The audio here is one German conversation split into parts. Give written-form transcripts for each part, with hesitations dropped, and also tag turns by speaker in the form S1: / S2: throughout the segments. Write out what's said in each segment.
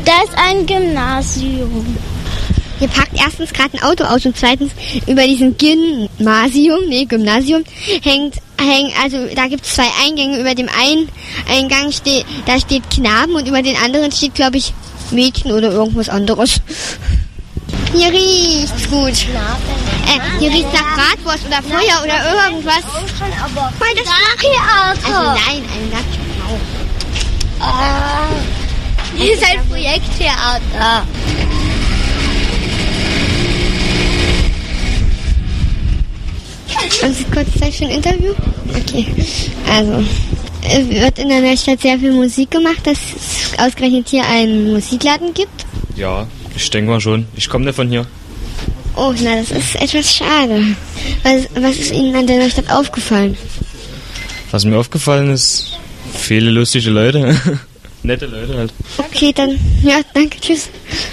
S1: Da ist ein Gymnasium.
S2: Hier parkt erstens gerade ein Auto aus und zweitens über diesem Gymnasium also da gibt es 2 Eingänge. Über dem einen Eingang steht Knaben und über den anderen steht, glaube ich, Mädchen oder irgendwas anderes. Hier riecht's gut. Hier riecht nach Bratwurst oder Feuer oder irgendwas.
S1: Voll das Nachtheater.
S2: Also nein, ein Nachtheater.
S1: Hier ist ein Projekttheater.
S2: Haben Sie kurz Zeit für ein Interview? Okay. Also, es wird in der Neustadt sehr viel Musik gemacht, dass es ausgerechnet hier einen Musikladen gibt.
S3: Ja, ich denke mal schon. Ich komme nicht von hier.
S2: Oh, na, das ist etwas schade. Was ist Ihnen an der Neustadt aufgefallen?
S3: Was mir aufgefallen ist, viele lustige Leute. Nette Leute halt.
S2: Okay, dann, ja, danke, tschüss.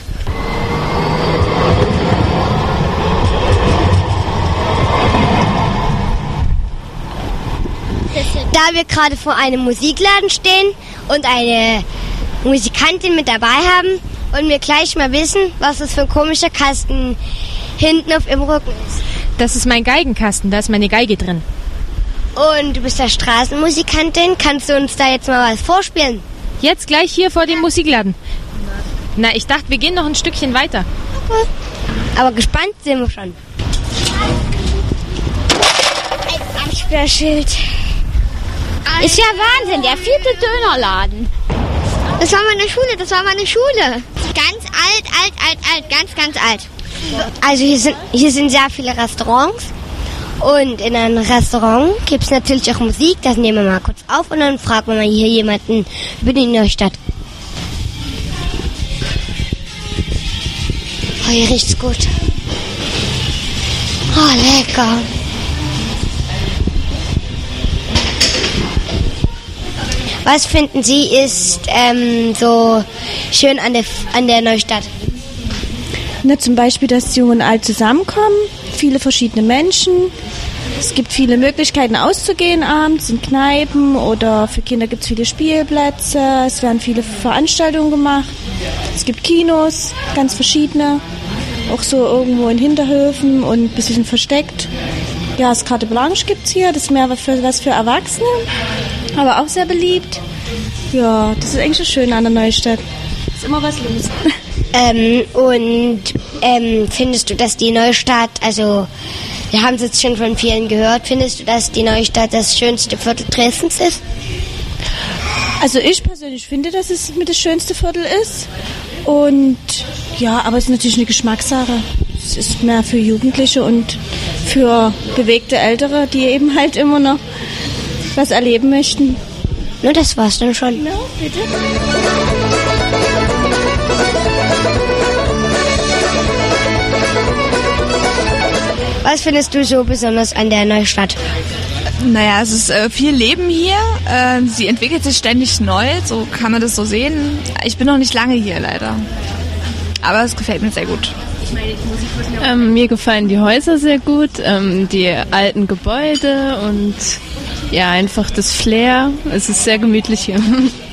S1: Da wir gerade vor einem Musikladen stehen und eine Musikantin mit dabei haben und wir gleich mal wissen, was das für ein komischer Kasten hinten auf ihrem Rücken ist.
S4: Das ist mein Geigenkasten, da ist meine Geige drin.
S1: Und du bist ja Straßenmusikantin, kannst du uns da jetzt mal was vorspielen?
S4: Jetzt gleich hier vor dem Musikladen. Na, ich dachte, wir gehen noch ein Stückchen weiter.
S1: Okay. Aber gespannt sind wir schon. Ein Absperrschild. Ist ja Wahnsinn, der 4. Dönerladen.
S2: Das war meine Schule. Ganz alt, ganz alt.
S1: Also hier sind sehr viele Restaurants. Und in einem Restaurant gibt es natürlich auch Musik. Das nehmen wir mal kurz auf und dann fragen wir mal hier jemanden über die Neustadt. Oh, hier riecht's gut. Oh, lecker. Was finden Sie ist so schön an der Neustadt?
S5: Na, zum Beispiel, dass Jung und Alt zusammenkommen, viele verschiedene Menschen. Es gibt viele Möglichkeiten auszugehen abends in Kneipen oder für Kinder gibt es viele Spielplätze. Es werden viele Veranstaltungen gemacht. Es gibt Kinos, ganz verschiedene, auch so irgendwo in Hinterhöfen und ein bisschen versteckt. Ja, das Carte Blanche gibt es hier, das ist mehr was für Erwachsene, aber auch sehr beliebt. Ja, das ist eigentlich das Schöne an der Neustadt. Ist immer was los.
S1: Findest du, dass die Neustadt, also wir haben es jetzt schon von vielen gehört, findest du, dass die Neustadt das schönste Viertel Dresdens ist?
S5: Also ich persönlich finde, dass es mit das schönste Viertel ist. Und ja, aber es ist natürlich eine Geschmackssache. Es ist mehr für Jugendliche und für bewegte Ältere, die eben halt immer noch was erleben möchten.
S1: Nur das war's dann schon.
S5: Ja, bitte.
S1: Was findest du so besonders an der Neustadt?
S6: Naja, es ist viel Leben hier. Sie entwickelt sich ständig neu, so kann man das so sehen. Ich bin noch nicht lange hier, leider. Aber es gefällt mir sehr gut.
S7: Mir gefallen die Häuser sehr gut, die alten Gebäude und ja, einfach das Flair. Es ist sehr gemütlich hier.